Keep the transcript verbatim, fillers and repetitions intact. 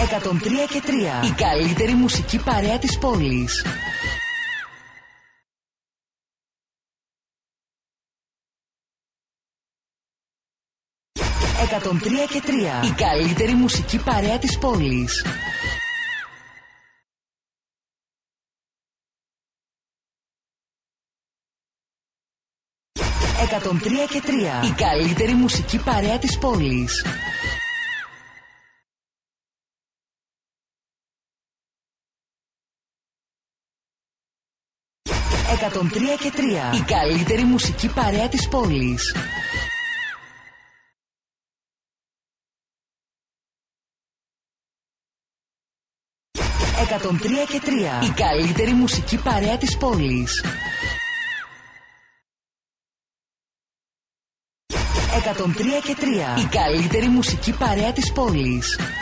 εκατόν τρία και τρία. Η καλύτερη μουσική παρέα της πόλης. εκατόν τρία και τρία. Η καλύτερη μουσική παρέα της πόλης. εκατόν τρία και τρία. Η καλύτερη μουσική παρέα της πόλης. εκατόν τρία και τρία. Η καλύτερη μουσική παρέα της πόλης. εκατόν τρία και τρία. Η καλύτερη μουσική παρέα της πόλης. εκατόν τρία και τρία. Η καλύτερη μουσική παρέα της πόλης.